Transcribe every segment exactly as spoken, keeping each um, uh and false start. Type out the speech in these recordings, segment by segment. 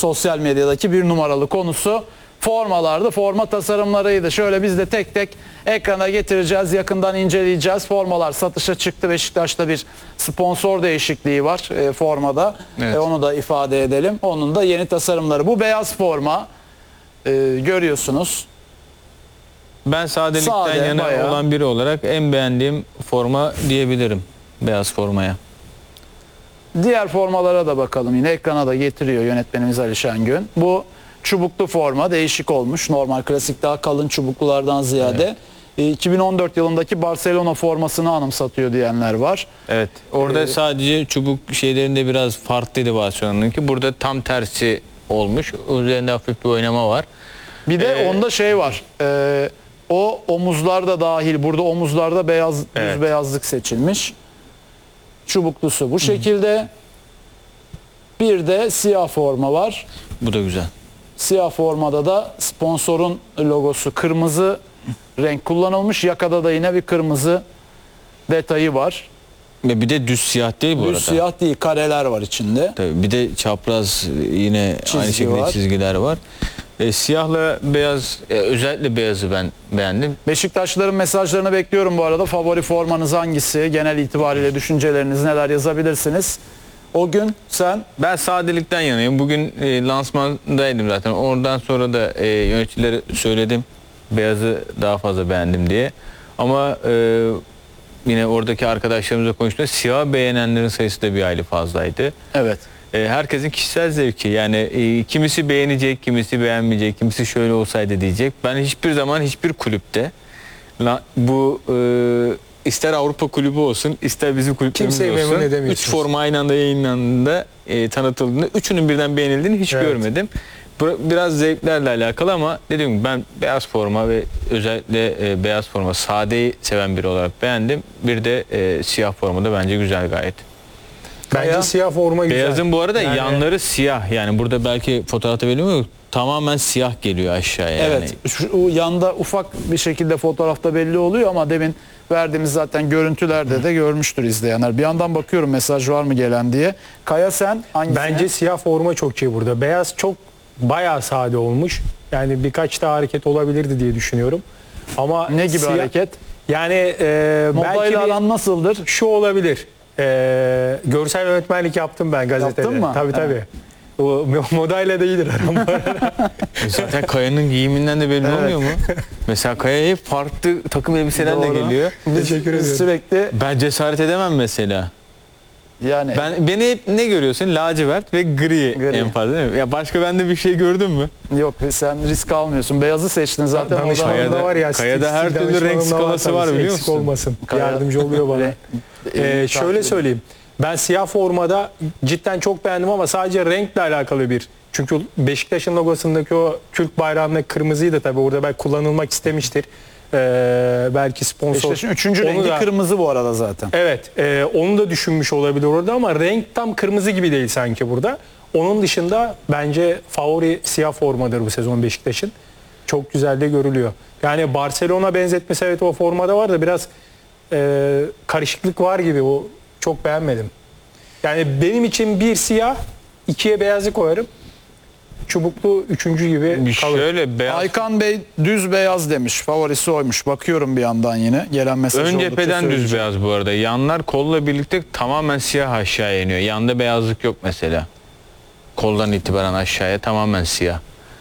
sosyal medyadaki bir numaralı konusu formalardı. Forma tasarımlarıydı. Şöyle biz de tek tek ekrana getireceğiz. Yakından inceleyeceğiz. Formalar satışa çıktı. Beşiktaş'ta bir sponsor değişikliği var e, formada. Evet. E, onu da ifade edelim. Onun da yeni tasarımları. Bu beyaz forma e, görüyorsunuz. Ben sadelikten Sade, yana bayağı. olan biri olarak en beğendiğim forma diyebilirim beyaz formaya. Diğer formalara da bakalım. Yine ekrana da getiriyor yönetmenimiz Ali Şengün. Bu çubuklu forma değişik olmuş. Normal klasik daha kalın çubuklulardan ziyade. Evet. E, iki bin on dört yılındaki Barcelona formasını anımsatıyor diyenler var. Evet. Orada Ee, sadece çubuk şeylerinde biraz farklıydı Barcelona'nınki. Burada tam tersi olmuş. Üzerinde hafif bir oynama var. Bir de Ee, onda şey var. E, o omuzlarda dahil. Burada omuzlarda beyaz, Evet. düz beyazlık seçilmiş. Çubuklusu bu şekilde. Bir de siyah forma var. Bu da güzel. Siyah formada da sponsorun logosu kırmızı renk kullanılmış. Yakada da yine bir kırmızı detayı var. Ve bir de düz siyah değil bu Düz arada. siyah değil, kareler var içinde. Tabii bir de çapraz yine Çizgi aynı şekilde var. çizgiler var. E, siyahla beyaz, e, özellikle beyazı ben beğendim. Beşiktaşlıların mesajlarını bekliyorum bu arada. Favori formanız hangisi? Genel itibariyle düşünceleriniz neler yazabilirsiniz. O gün sen Ben sadelikten yanayım. Bugün e, lansmandaydım zaten. Oradan sonra da e, yöneticilere söyledim. Beyazı daha fazla beğendim diye. Ama e, yine oradaki arkadaşlarımızla konuştuğumda siyah beğenenlerin sayısı da bir hayli fazlaydı. evet. E, herkesin kişisel zevki. Yani e, kimisi beğenecek, kimisi beğenmeyecek, kimisi şöyle olsaydı diyecek. Ben hiçbir zaman hiçbir kulüpte la, bu e, ister Avrupa kulübü olsun, ister bizim kulüplerimiz Kimseyi memnun olsun. Üç edemiyorsunuz. forma aynı anda yayınlandığında, e, tanıtıldığında üçünün birden beğenildiğini hiç Evet. görmedim. Bu biraz zevklerle alakalı ama dediğim gibi ben beyaz forma ve özellikle e, beyaz forma, sadeyi seven biri olarak beğendim. Bir de e, siyah forma da bence güzel gayet. Bence Bayağı siyah forma güzel. Beyazın bu arada Yani- yanları siyah. Yani burada belki fotoğrafta belli mi? Tamamen siyah geliyor aşağıya. Yani. Evet. Şu yanda ufak bir şekilde fotoğrafta belli oluyor ama demin verdiğimiz zaten görüntülerde de görmüştür izleyenler. Bir yandan bakıyorum mesaj var mı gelen diye. Kaya sen hangisine? Bence siyah forma çok iyi burada. Beyaz çok bayağı sade olmuş. Yani birkaç daha hareket olabilirdi diye düşünüyorum. Ama ne gibi siyah- hareket? Yani e, belki Modayla bir- aran nasıldır? şu olabilir. E, görsel yönetmenlik yaptım ben gazetede. Yaptın mı? Tabii Ha. tabii. O modayla da iyidir aram. E zaten Kaya'nın giyiminden de belli Evet. olmuyor mu? Mesela Kaya hep farklı takım elbiselerle Doğru. geliyor. Teşekkür Biz ederim. sürekli Ben cesaret edemem mesela. yani Ben beni hep ne görüyorsun? Lacivert ve gri, Gri. en fazla değil mi? Ya başka bende bir şey gördün mü? yok sen risk almıyorsun. Beyazı seçtin zaten. o da- Danışmanımda Kaya'da- var ya. Kaya'da stil- her stil türlü renk danışmanımda skalası tabii, var biliyor eksik musun? olmasın. Kaya- Yardımcı oluyor bana. Re- Ee, e, şöyle takip söyleyeyim. Ben siyah formada cidden çok beğendim ama sadece renkle alakalı bir. Çünkü Beşiktaş'ın logosundaki o Türk bayrağındaki kırmızıyı da tabii orada belki kullanılmak istemiştir. Ee, belki sponsor. Beşiktaş'ın üçüncü Onu rengi da- kırmızı bu arada zaten. Evet, e, onu da düşünmüş olabilir orada ama renk tam kırmızı gibi değil sanki burada. Onun dışında bence favori siyah formadır bu sezon Beşiktaş'ın. Çok güzel de görülüyor. Yani Barcelona benzetmesi evet o formada var da biraz e, karışıklık var gibi. O çok beğenmedim. Yani benim için bir siyah, ikiye beyazı koyarım. Çubuklu üçüncü gibi Bir kalır. şöyle beyaz. Aykan Bey düz beyaz demiş. Favorisi oymuş. Bakıyorum bir yandan yine. Gelen mesaj Ön oldukça cepheden düz söyleyeceğim. beyaz bu arada. Yanlar kolla birlikte tamamen siyah aşağıya iniyor. Yanda beyazlık yok mesela. Koldan itibaren aşağıya tamamen siyah.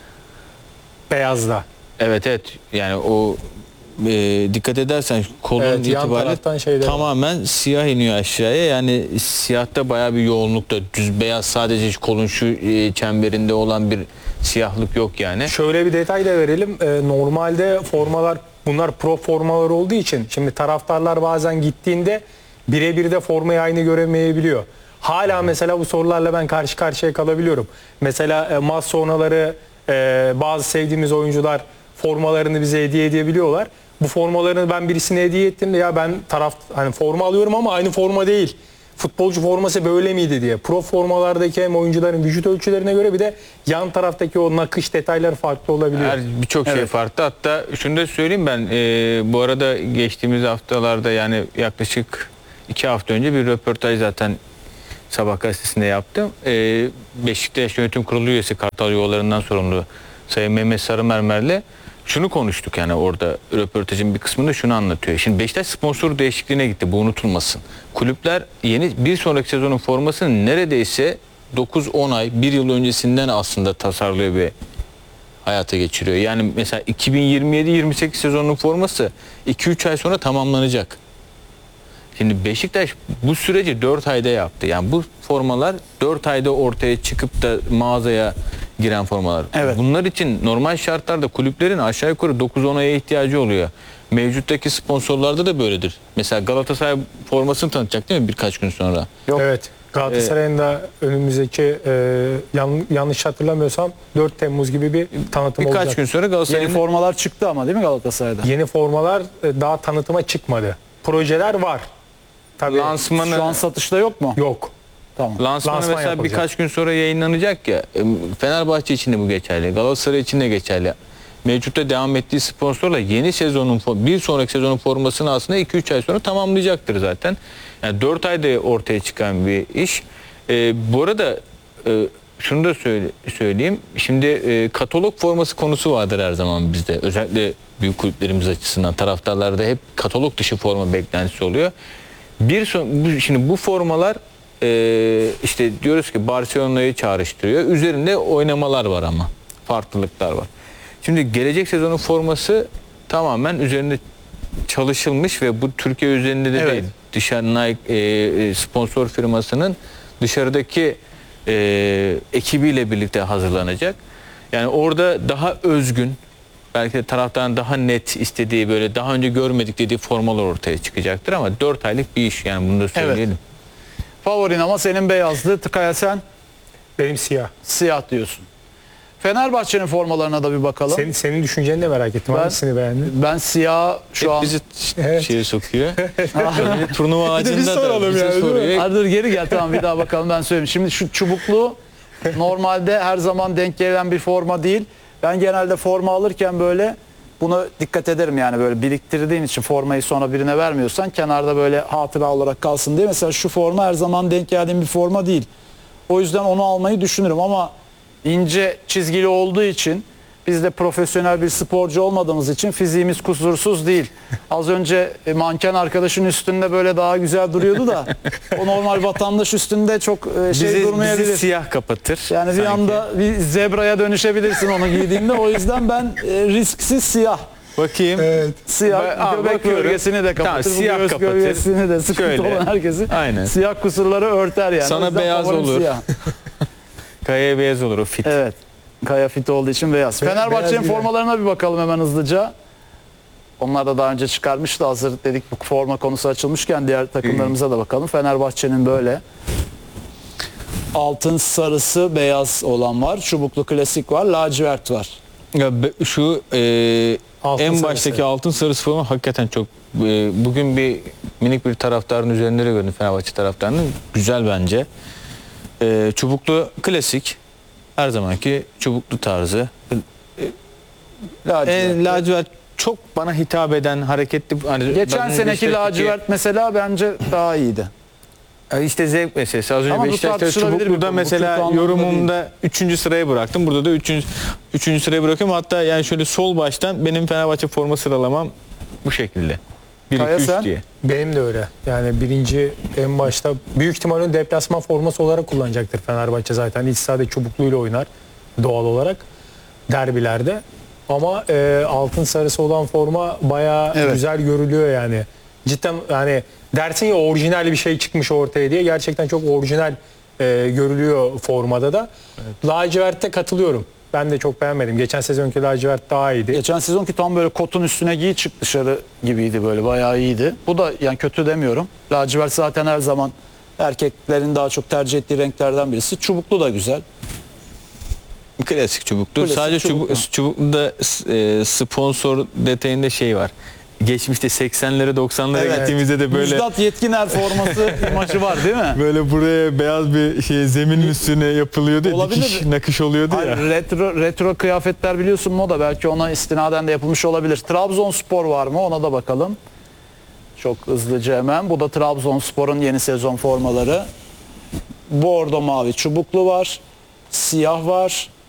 Beyazda. Evet evet. Yani o e, dikkat edersen kolun Evet, yan itibariyle taraftan şeyler var. tamamen siyah iniyor aşağıya. Yani siyahta bayağı bir yoğunlukta. Düz beyaz sadece kolun şu e, çemberinde olan bir siyahlık yok yani. Şöyle bir detay da verelim. Ee, normalde formalar bunlar pro formalar olduğu için şimdi taraftarlar bazen gittiğinde birebir de formayı aynı göremeyebiliyor. Hala mesela bu sorularla ben karşı karşıya kalabiliyorum. Mesela e, maç sonraları e, bazı sevdiğimiz oyuncular formalarını bize hediye edebiliyorlar. Bu formalarını ben birisine hediye ettim de ya ben taraf hani forma alıyorum ama aynı forma değil. Futbolcu forması böyle miydi diye. Pro formalardaki hem oyuncuların vücut ölçülerine göre bir de yan taraftaki o nakış detaylar farklı olabiliyor. Her birçok şey Evet. farklı. Hatta şunu da söyleyeyim ben. e, bu arada geçtiğimiz haftalarda yani yaklaşık iki hafta önce bir röportaj zaten Sabah gazetesinde yaptım. Ee, Beşiktaş Yönetim Kurulu üyesi, Kartal yollarından sorumlu Sayın Mehmet Sarımermer'le şunu konuştuk, yani orada röportajın bir kısmında şunu anlatıyor. Şimdi Beşiktaş sponsor değişikliğine gitti, bu unutulmasın. Kulüpler yeni bir sonraki sezonun formasını neredeyse dokuz on ay, bir yıl öncesinden aslında tasarlıyor ve hayata geçiriyor. Yani mesela iki bin yirmi yedi yirmi sekiz sezonunun forması iki üç ay sonra tamamlanacak. Şimdi Beşiktaş bu süreci dört ayda yaptı. Yani bu formalar dört ayda ortaya çıkıp da mağazaya giren formalar. Evet. Bunlar için normal şartlarda kulüplerin aşağı yukarı dokuz on aya ihtiyacı oluyor. Mevcuttaki sponsorlarda da böyledir. Mesela Galatasaray formasını tanıtacak değil mi birkaç gün sonra? Yok. Evet. Galatasaray'ın da önümüzdeki e, yan- yanlış hatırlamıyorsam dört Temmuz gibi bir tanıtım Birkaç olacak. gün sonra Yeni Galatasaray'ın formalar çıktı ama değil mi Galatasaray'da? Yeni formalar e, daha tanıtıma çıkmadı. Projeler var. Tabii lansmanı Şu an satışta yok mu? yok. Tamam. Lansmanı Lansman mesela yapılacak. birkaç gün sonra yayınlanacak ya. e, Fenerbahçe için de bu geçerli. Galatasaray için de geçerli. Mevcutta devam ettiği sponsorla yeni sezonun fo- bir sonraki sezonun formasını aslında iki üç ay sonra tamamlayacaktır zaten. Yani dört ayda ortaya çıkan bir iş. E, bu arada e, şunu da söyle, söyleyeyim. Şimdi e, katalog forması konusu vardır her zaman bizde. Özellikle büyük kulüplerimiz açısından taraftarlarda hep katalog dışı forma beklentisi oluyor. Bir son, bu, şimdi bu formalar e, işte diyoruz ki Barcelona'yı çağrıştırıyor. Üzerinde oynamalar var ama. Farklılıklar var. Şimdi gelecek sezonun forması tamamen üzerinde çalışılmış ve bu Türkiye üzerinde de Evet. değil. Dışarı Nike e, sponsor firmasının dışarıdaki e, ekibiyle birlikte hazırlanacak. Yani orada daha özgün, belki de taraftarın daha net istediği, böyle daha önce görmedik dediği formalar ortaya çıkacaktır ama dört aylık bir iş, yani bunu da söyleyelim. Favorin ama senin beyazdı. Tıkaya sen Benim siyah. siyah diyorsun. Fenerbahçe'nin formalarına da bir bakalım. Senin, senin düşünceni de merak ettim. Ben- Hangisini beğendin? Ben siyah şu Hep an... bizi Evet. şeye sokuyor. Böyle turnuva Bir de biz ağacında da soralım bize yani, değil mi? soruyor. Hadi dur geri gel, tamam bir daha bakalım, ben söyleyeyim. Şimdi şu çubuklu normalde her zaman denk gelen bir forma değil. Ben genelde forma alırken böyle buna dikkat ederim, yani böyle biriktirdiğin için formayı sonra birine vermiyorsan kenarda böyle hatıra olarak kalsın diye. Mesela şu forma her zaman denk geldiğim bir forma değil. O yüzden onu almayı düşünürüm ama ince çizgili olduğu için, biz de profesyonel bir sporcu olmadığımız için fiziğimiz kusursuz değil. Az önce e, manken arkadaşın üstünde böyle daha güzel duruyordu da o normal vatandaş üstünde çok e, şey Bizi, durmayabilir. bizi siyah kapatır. Yani bir sanki. anda bir zebraya dönüşebilirsin onu giydiğinde. O yüzden ben e, risksiz siyah. Bakayım. Siyah Ba- Aa, göbek bakıyorum. bölgesini de kapatır. Tamam, bu siyah göğüs kapatır. bölgesini de sıkıntı Şöyle. olan herkesi. Aynen. Siyah kusurları örter yani. Sana O yüzden beyaz favorim olur. Siyah. Kayaya beyaz olur o fit. Evet. Kaya fit olduğu için beyaz. Be- Fenerbahçe'nin beyaz bir formalarına bir bakalım hemen hızlıca. Onlar da daha önce çıkarmıştı. Hazır dedik bu forma konusu açılmışken diğer takımlarımıza da bakalım. Fenerbahçe'nin böyle altın sarısı beyaz olan var. Çubuklu klasik var. Lacivert var. Ya be- şu e, Altın en sarısı. baştaki altın sarısı falan hakikaten çok e, bugün bir minik bir taraftarın üzerinde de gördüm, Fenerbahçe taraftarının. Güzel bence. E, çubuklu klasik. Her zamanki çubuklu tarzı. Lacivert. E, lacivert çok bana hitap eden, hareketli. Hani Geçen bakın seneki Beşiktaş'taki- lacivert mesela bence daha iyiydi. E, İşte zevk meselesi. Az önce Ama bu Beşiktaş'ta tartışılabilir bir çubukluda konu. Bu mesela kötü anlamda yorumumda üçüncü sıraya bıraktım. Burada da üçüncü üçüncü sıraya bırakıyorum. Hatta yani şöyle sol baştan benim Fenerbahçe forma sıralamam bu şekilde. bir Kaya iki üç sen? diye. Benim de öyle. Yani birinci en başta büyük ihtimalle deplasman forması olarak kullanacaktır Fenerbahçe zaten. İç sahada çubukluyla oynar doğal olarak derbilerde. Ama e, altın sarısı olan forma bayağı Evet. güzel görülüyor yani. Cidden yani dersin ya orijinal bir şey çıkmış ortaya diye, gerçekten çok orijinal e, görülüyor formada da. Lacivert'te katılıyorum. Ben de çok beğenmedim. Geçen sezonki lacivert daha iyiydi. Geçen sezonki tam böyle kotun üstüne giy çık dışarı gibiydi, böyle bayağı iyiydi. Bu da yani kötü demiyorum. Lacivert zaten her zaman erkeklerin daha çok tercih ettiği renklerden birisi. Çubuklu da güzel. Klasik çubuklu. Klasik Sadece çubuklu. çubuk, çubukluda e, sponsor detayında şey var. Geçmişte seksenlere doksanlara Evet. gittiğimizde de böyle Müjdat Yetkiner forması imajı var değil mi? böyle buraya beyaz bir şey zeminin üstüne yapılıyordu. ya, Olabilir dikiş mi? nakış oluyordu Hayır, ya. retro, retro kıyafetler biliyorsun moda, belki ona istinaden de yapılmış olabilir. Trabzonspor var mı, ona da bakalım. Çok hızlıca hemen. Bu da Trabzonspor'un yeni sezon formaları. bordo mavi çubuklu var. Siyah var.